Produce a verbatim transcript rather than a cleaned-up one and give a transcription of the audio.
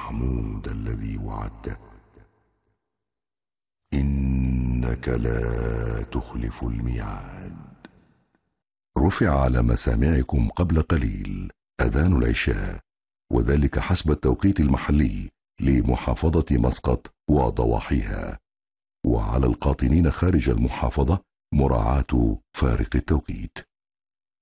محمود الذي وعدته، إنك لا تخلف الميعاد. رفع على مسامعكم قبل قليل أذان العشاء، وذلك حسب التوقيت المحلي لمحافظة مسقط وضواحيها، وعلى القاطنين خارج المحافظة مراعاة فارق التوقيت.